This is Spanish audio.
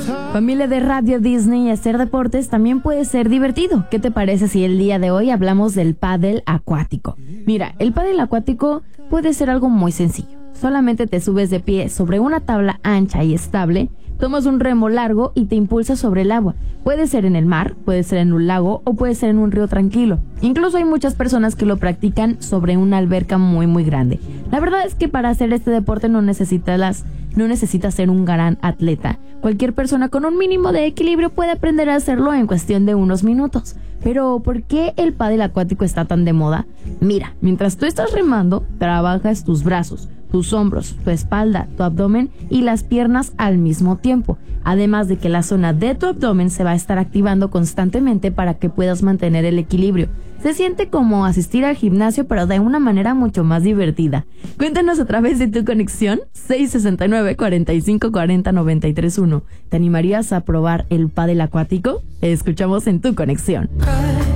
Familia de Radio Disney, hacer deportes también puede ser divertido. ¿Qué te parece si el día de hoy hablamos del pádel acuático? Mira, el pádel acuático puede ser algo muy sencillo. Solamente te subes de pie sobre una tabla ancha y estable, tomas un remo largo y te impulsas sobre el agua. Puede ser en el mar, puede ser en un lago o puede ser en un río tranquilo. Incluso hay muchas personas que lo practican sobre una alberca muy grande. La verdad es que para hacer este deporte no necesitas ser un gran atleta. Cualquier persona con un mínimo de equilibrio puede aprender a hacerlo en cuestión de unos minutos. Pero, ¿por qué el pádel acuático está tan de moda? Mira, mientras tú estás remando, trabajas tus brazos, tus hombros, tu espalda, tu abdomen y las piernas al mismo tiempo. Además de que la zona de tu abdomen se va a estar activando constantemente para que puedas mantener el equilibrio. Se siente como asistir al gimnasio, pero de una manera mucho más divertida. Cuéntanos a través de tu conexión 669-4540-931. ¿Te animarías a probar el pádel acuático? Te escuchamos en tu conexión.